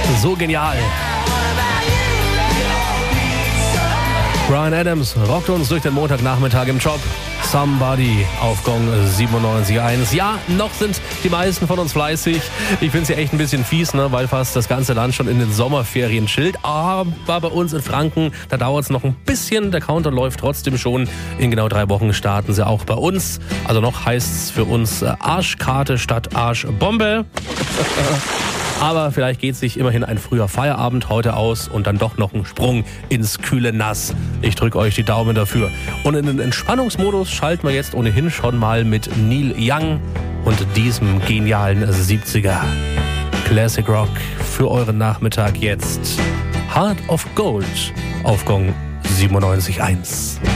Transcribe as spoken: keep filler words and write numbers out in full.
So genial. Bryan Adams rockt uns durch den Montagnachmittag im Job. Somebody auf Gong siebenundneunzig Komma eins. Ja, noch sind die meisten von uns fleißig. Ich finde es ja echt ein bisschen fies, ne, weil fast das ganze Land schon in den Sommerferien chillt. Aber bei uns in Franken, da dauert es noch ein bisschen. Der Counter läuft trotzdem schon. In genau drei Wochen starten sie auch bei uns. Also noch heißt es für uns Arschkarte statt Arschbombe. Aber vielleicht geht sich immerhin ein früher Feierabend heute aus und dann doch noch ein Sprung ins kühle Nass. Ich drücke euch die Daumen dafür. Und in den Entspannungsmodus schalten wir jetzt ohnehin schon mal mit Neil Young und diesem genialen siebziger Classic Rock für euren Nachmittag jetzt. Heart of Gold auf Gong siebenundneunzig Komma eins.